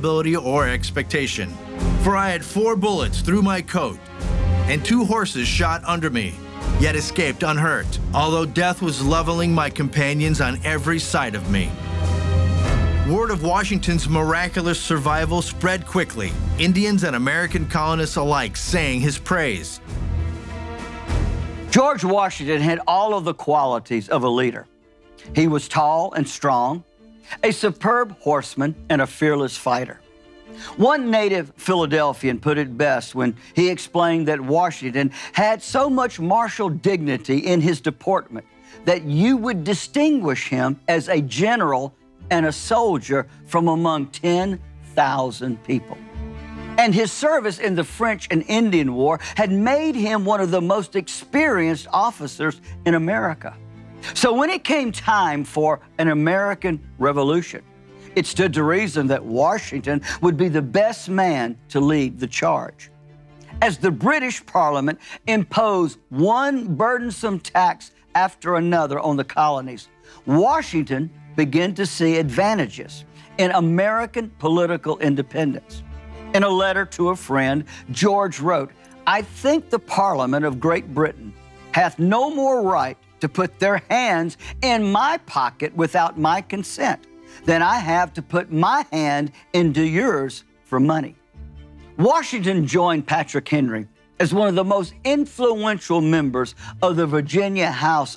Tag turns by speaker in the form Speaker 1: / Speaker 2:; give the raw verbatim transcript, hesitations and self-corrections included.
Speaker 1: probability or expectation. For I had four bullets through my coat, and two horses shot under me, yet escaped unhurt, although death was leveling my companions on every side of me. Word of Washington's miraculous survival spread quickly. Indians and American colonists alike sang his praise.
Speaker 2: George Washington had all of the qualities of a leader. He was tall and strong, a superb horseman, and a fearless fighter. One native Philadelphian put it best when he explained that Washington had so much martial dignity in his deportment that you would distinguish him as a general and a soldier from among ten thousand people. And his service in the French and Indian War had made him one of the most experienced officers in America. So when it came time for an American Revolution, it stood to reason that Washington would be the best man to lead the charge. As the British Parliament imposed one burdensome tax after another on the colonies, Washington began to see advantages in American political independence. In a letter to a friend, George wrote, "I think the Parliament of Great Britain hath no more right to put their hands in my pocket without my consent than I have to put my hand into yours for money." Washington joined Patrick Henry as one of the most influential members of the Virginia House